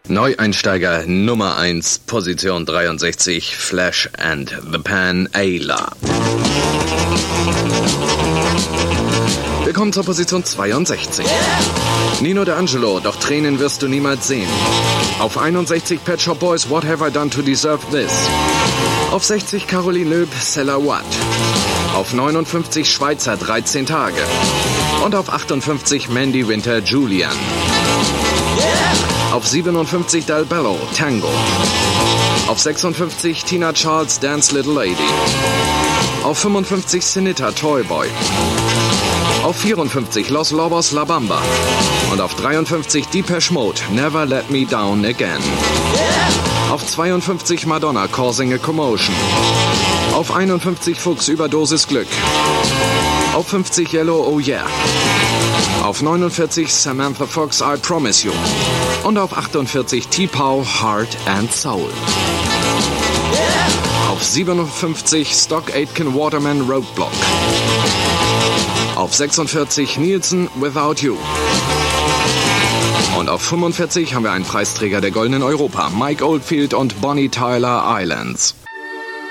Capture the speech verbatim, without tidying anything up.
Neueinsteiger Nummer eins, Position dreiundsechzig, Flash and the Pan, Ayla. Willkommen zur Position zweiundsechzig. Nino D'Angelo, doch Tränen wirst du niemals sehen. Auf einundsechzig Pet Shop Boys, What Have I Done to Deserve This? Auf sechzig Caroline Loeb, Cella What? Auf neunundfünfzig Schweizer, dreizehn Tage. Und auf achtundfünfzig Mandy Winter, Julian. Auf siebenundfünfzig Del Bello, Tango. Auf sechsundfünfzig Tina Charles, Dance Little Lady. Auf fünfundfünfzig Sinita, Toy Boy. Auf vierundfünfzig Los Lobos, La Bamba. Und auf dreiundfünfzig Depeche Mode, Never Let Me Down Again. Auf zweiundfünfzig Madonna, Causing a Commotion. Auf einundfünfzig Fuchs, Überdosis Glück. Auf fünfzig Yellow, Oh Yeah. Auf neunundvierzig Samantha Fox, I Promise You. Und auf achtundvierzig T-Pow, Heart and Soul. Auf siebenundfünfzig Stock Aitken Waterman, Roadblock. Auf sechsundvierzig Nielsen, Without You. Und auf fünfundvierzig haben wir einen Preisträger der Goldenen Europa, Mike Oldfield und Bonnie Tyler, Islands.